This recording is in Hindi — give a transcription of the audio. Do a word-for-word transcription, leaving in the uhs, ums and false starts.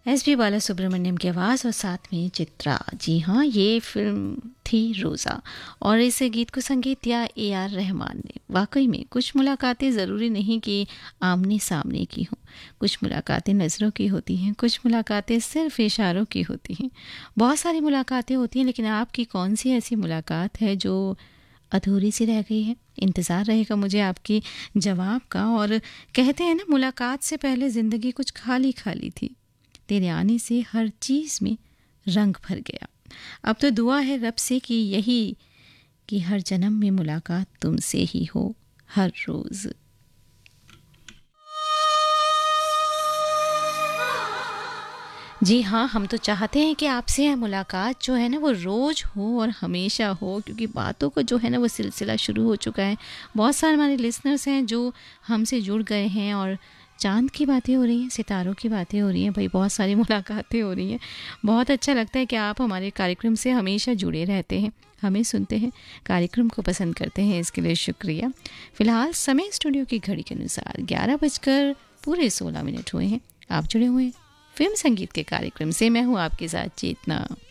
एस पी बालासुब्रमण्यम की आवाज़ और साथ में चित्रा। जी हाँ, ये फिल्म थी रोज़ा और इस गीत को संगीत दिया ए आर रहमान ने। वाकई में कुछ मुलाकातें ज़रूरी नहीं कि आमने सामने की हों, कुछ मुलाकातें नज़रों की होती हैं, कुछ मुलाकातें सिर्फ इशारों की होती हैं। बहुत सारी मुलाकातें होती हैं, लेकिन आपकी कौन सी ऐसी मुलाकात है जो अधूरी सी रह गई है? इंतज़ार रहेगा मुझे आपकी जवाब का। और कहते हैं ना, मुलाकात से पहले ज़िंदगी कुछ खाली खाली थी, तेरे आने से हर चीज़ में रंग भर गया। अब तो दुआ है रब से कि यही कि हर जन्म में मुलाकात तुमसे ही हो हर रोज़। जी हाँ, हम तो चाहते हैं कि आपसे मुलाकात जो है ना वो रोज़ हो और हमेशा हो, क्योंकि बातों का जो है ना वो सिलसिला शुरू हो चुका है। बहुत सारे हमारे लिसनर्स हैं जो हमसे जुड़ गए हैं और चाँद की बातें हो रही हैं, सितारों की बातें हो रही हैं, भाई बहुत सारी मुलाकातें हो रही हैं। बहुत अच्छा लगता है कि आप हमारे कार्यक्रम से हमेशा जुड़े रहते हैं, हमें सुनते हैं, कार्यक्रम को पसंद करते हैं, इसके लिए शुक्रिया। फ़िलहाल समय स्टूडियो की घड़ी के अनुसार ग्यारह बजकर पूरे सोलह मिनट हुए हैं। आप जुड़े हुए हैं फिल्म संगीत के कार्यक्रम से। मैं हूँ आपके साथ चेतना।